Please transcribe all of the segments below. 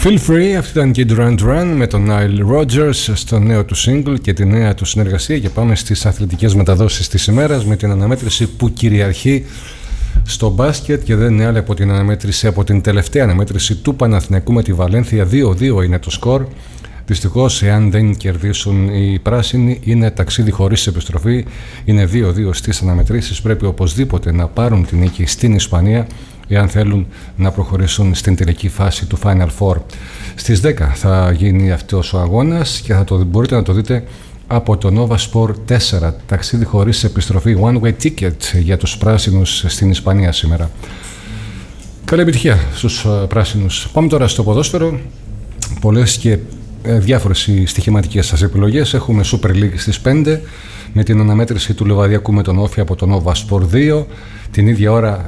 Feel Free, αυτή ήταν και η Duran Duran με τον Nile Rodgers στο νέο του single και τη νέα του συνεργασία. Και πάμε στις αθλητικές μεταδόσεις της ημέρας με την αναμέτρηση που κυριαρχεί στο μπάσκετ και δεν είναι άλλη από την αναμέτρηση, από την τελευταία αναμέτρηση του Παναθηναϊκού με τη Βαλένθια. 2-2 είναι το σκορ. Δυστυχώς, εάν δεν κερδίσουν οι πράσινοι, είναι ταξίδι χωρίς επιστροφή. Είναι 2-2 στις αναμετρήσεις. Πρέπει οπωσδήποτε να πάρουν την νίκη στην Ισπανία εάν θέλουν να προχωρήσουν στην τελική φάση του Final Four. Στις 10 θα γίνει αυτός ο αγώνας και μπορείτε να το δείτε από το Nova Sport 4. Ταξίδι χωρίς επιστροφή, one way ticket για τους πράσινους στην Ισπανία σήμερα. Καλή επιτυχία στους πράσινους. Πάμε τώρα στο ποδόσφαιρο. Πολλές και διάφορες οι στοιχηματικές σας επιλογές. Έχουμε Super League στις 5 με την αναμέτρηση του Λεβαδιακού με τον Όφη από το Nova Sport 2. Την ίδια ώρα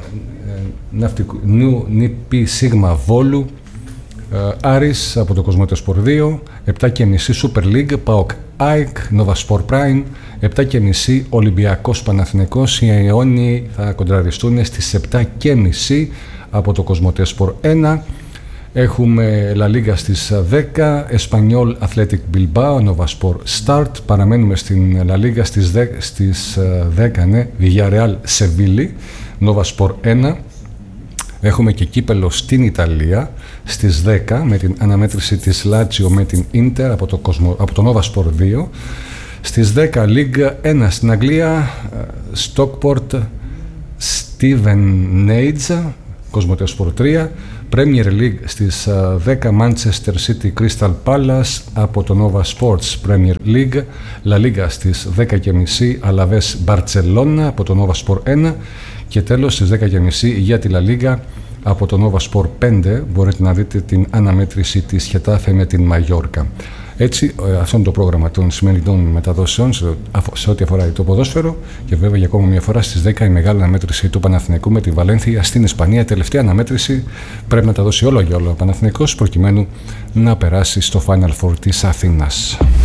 Νιπ Σίγμα Βόλου Άρης από το Κοσμοτέ Sport 2. 7.30 Super League ΠΑΟΚ ΑΕΚ Nova Sport Prime. 7.30 Ολυμπιακός Παναθηναϊκός. Οι Αιώνιοι θα κοντραριστούν στις 7.30 από το Κοσμοτέ Sport 1. Έχουμε La Liga στις 10, Espanyol Athletic Bilbao, Nova Sport Start. Παραμένουμε στην La Liga στις 10, ναι, Villarreal Sevilla, Nova Sport 1. Έχουμε και κύπελο στην Ιταλία στις 10 με την αναμέτρηση της Lazio με την Inter από το Nova Sport 2. Στις 10 Liga 1 στην Αγγλία, Stockport Steven Nage, Κοσμοτέ Sport 3. Premier League στις 10 Manchester City Crystal Palace από το Nova Sports Premier League. La Liga στις 10.30 Alaves Barcelona από το Nova Sport 1. Και τέλος στις 10.30 για τη La Liga από το Nova Sport 5 μπορείτε να δείτε την αναμέτρηση της Χετάφε με την Μαγιόρκα. Έτσι, αυτό είναι το πρόγραμμα των σημερινών μεταδόσεων σε ό,τι αφορά το ποδόσφαιρο. Και βέβαια για ακόμα μια φορά στις 10 η μεγάλη αναμέτρηση του Παναθηναϊκού με τη Βαλένθια στην Ισπανία. Τελευταία αναμέτρηση, πρέπει να τα δώσει όλο για όλο ο Παναθηναϊκός προκειμένου να περάσει στο Final Four της Αθήνας.